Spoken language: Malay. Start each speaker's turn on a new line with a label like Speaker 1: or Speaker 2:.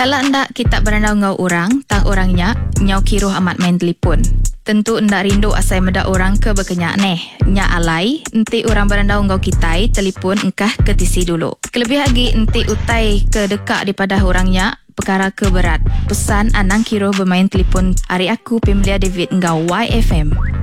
Speaker 1: Kalau ndak kita berandau ngau orang, tang orangnya nyau kiruh amat main telefon. Tentu ndak rindu asai medak orang ke berkenyak neh. Nya alai, enti orang berandau ngau kitai, telefon engkah ketisi dulu. Kelebih lagi enti utai ke dekat daripada orangnya, perkara ke berat. Pesan anang kiruh bermain telefon hari aku Pemlia David ngau YFM.